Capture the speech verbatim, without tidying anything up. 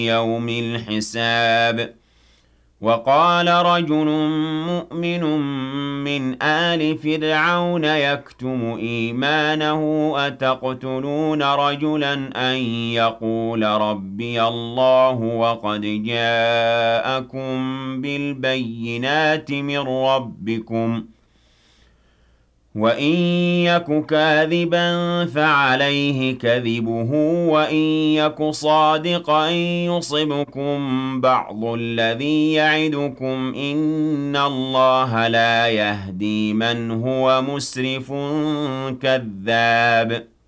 يوم الحساب وقال رجل مؤمن من آل فرعون يكتم إيمانه أتقتلون رجلا أن يقول ربي الله وقد جاءكم بالبينات من ربكم وَإِن يَكُ كَاذِبًا فَعَلَيْهِ كَذِبُهُ وَإِن يَكُ صَادِقًا يُصِبْكُم بَعْضُ الَّذِي يَعِدُكُمْ ۖ إِنَّ اللَّهَ لَا يَهْدِي مَنْ هُوَ مُسْرِفٌ كَذَّابٌ